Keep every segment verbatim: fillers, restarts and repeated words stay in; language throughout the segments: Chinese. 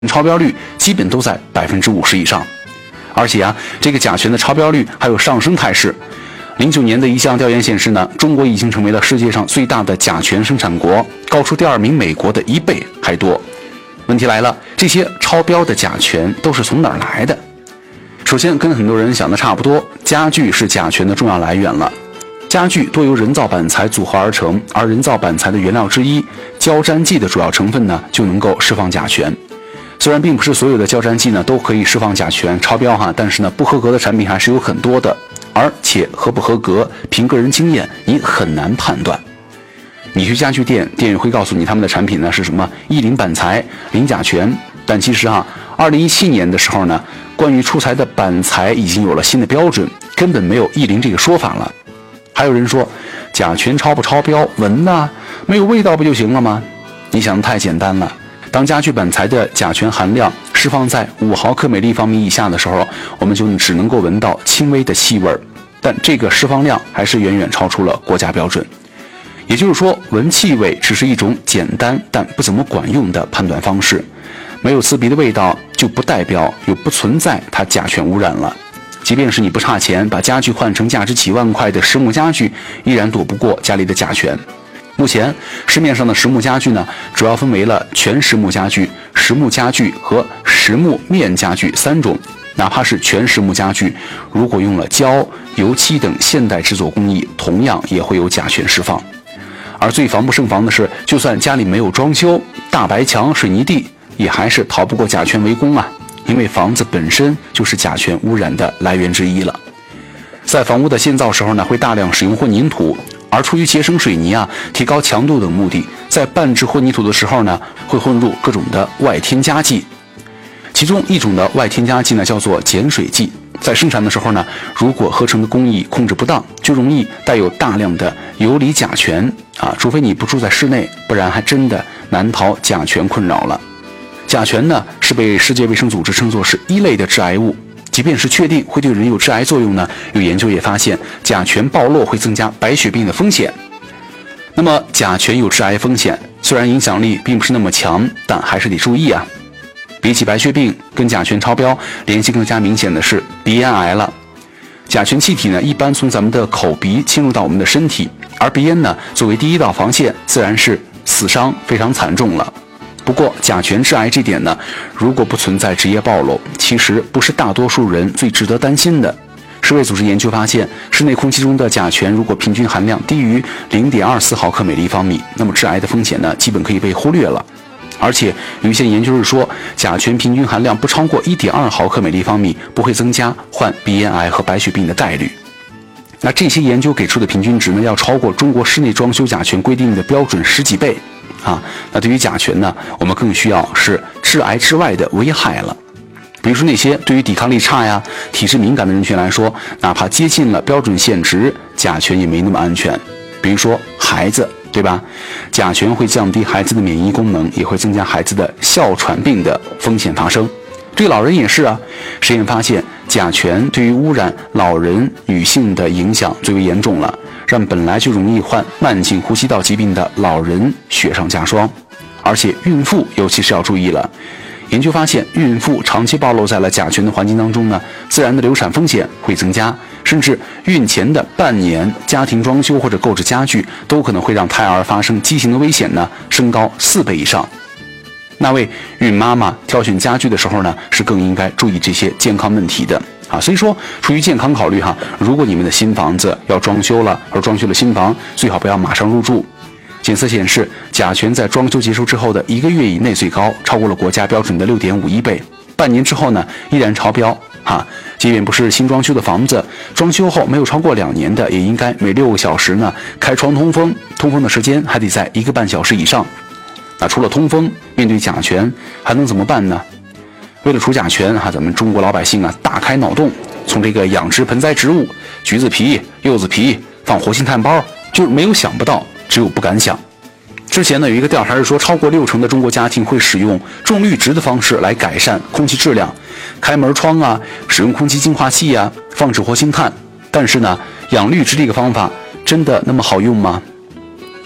超标率基本都在百分之五十以上。而且啊，这个甲醛的超标率还有上升态势。零九年的一项调研显示呢，中国已经成为了世界上最大的甲醛生产国，高出第二名美国的一倍还多。问题来了，这些超标的甲醛都是从哪儿来的？首先，跟很多人想的差不多，家具是甲醛的重要来源了。家具多由人造板材组合而成，而人造板材的原料之一胶粘剂的主要成分呢，就能够释放甲醛。虽然并不是所有的胶粘剂呢都可以释放甲醛超标哈，但是呢不合格的产品还是有很多的，而且合不合格，凭个人经验你很难判断。你去家具店，店员会告诉你他们的产品呢是什么一零板材、零甲醛，但其实啊，二零一七年的时候呢，关于出材的板材已经有了新的标准，根本没有一零这个说法了。还有人说甲醛超不超标，闻呐，没有味道不就行了吗？你想的太简单了。当家具板材的甲醛含量释放在五毫克每立方米以下的时候，我们就只能够闻到轻微的气味，但这个释放量还是远远超出了国家标准。也就是说，闻气味只是一种简单但不怎么管用的判断方式，没有刺鼻的味道就不代表又不存在它甲醛污染了。即便是你不差钱，把家具换成价值几万块的实木家具，依然躲不过家里的甲醛。目前市面上的实木家具呢，主要分为了全实木家具、实木家具和实木面家具三种。哪怕是全实木家具，如果用了胶、油漆等现代制作工艺，同样也会有甲醛释放。而最防不胜防的是，就算家里没有装修，大白墙、水泥地，也还是逃不过甲醛围攻啊！因为房子本身就是甲醛污染的来源之一了。在房屋的建造时候呢，会大量使用混凝土，而出于节省水泥啊、提高强度等目的，在拌制混凝土的时候呢，会混入各种的外添加剂。其中一种的外添加剂呢，叫做碱水剂。在生产的时候呢，如果合成的工艺控制不当，就容易带有大量的游离甲醛啊，除非你不住在室内，不然还真的难逃甲醛困扰了。甲醛呢，是被世界卫生组织称作是一类的致癌物。即便是确定会对人有致癌作用呢，有研究也发现，甲醛暴露会增加白血病的风险。那么甲醛有致癌风险，虽然影响力并不是那么强，但还是得注意啊。比起白血病，跟甲醛超标联系更加明显的是鼻咽癌了。甲醛气体呢，一般从咱们的口鼻侵入到我们的身体，而鼻咽呢，作为第一道防线，自然是死伤非常惨重了。不过甲醛致癌这点呢，如果不存在职业暴露，其实不是大多数人最值得担心的。世卫组织研究发现，室内空气中的甲醛如果平均含量低于 零点二四毫克每立方米，那么致癌的风险呢，基本可以被忽略了。而且有一些研究是说，甲醛平均含量不超过 一点二毫克每立方米，不会增加患鼻咽癌和白血病的概率。那这些研究给出的平均值呢，要超过中国室内装修甲醛规定的标准十几倍啊。那对于甲醛呢，我们更需要是致癌之外的危害了。比如说那些对于抵抗力差呀、体质敏感的人群来说，哪怕接近了标准限值，甲醛也没那么安全。比如说孩子，对吧？甲醛会降低孩子的免疫功能，也会增加孩子的哮喘病的风险发生。这个老人也是啊。实验发现，甲醛对于污染老人、女性的影响最为严重了，让本来就容易患慢性呼吸道疾病的老人雪上加霜。而且孕妇尤其是要注意了。研究发现，孕妇长期暴露在了甲醛的环境当中呢，自然的流产风险会增加，甚至孕前的半年家庭装修或者购置家具都可能会让胎儿发生畸形的危险呢，升高四倍以上。那位孕妈妈挑选家具的时候呢，是更应该注意这些健康问题的啊。所以说，出于健康考虑哈，如果你们的新房子要装修了，而装修了新房，最好不要马上入住。检测显示，甲醛在装修结束之后的一个月以内最高，超过了国家标准的 六点五一倍。半年之后呢，依然超标哈。即便不是新装修的房子，装修后没有超过两年的，也应该每六个小时呢开窗通风，通风的时间还得在一个半小时以上。那除了通风，面对甲醛还能怎么办呢？为了除甲醛哈，咱们中国老百姓啊大开脑洞，从这个养殖盆栽植物，橘子皮、柚子皮放活性炭包，就是没有想不到，只有不敢想。之前呢有一个调查是说，超过六成的中国家庭会使用种绿植的方式来改善空气质量，开门窗啊，使用空气净化器啊，放置活性炭。但是呢，养绿植这个方法真的那么好用吗？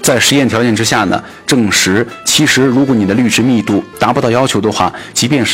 在实验条件之下呢，证实其实如果你的滤池密度达不到要求的话，即便是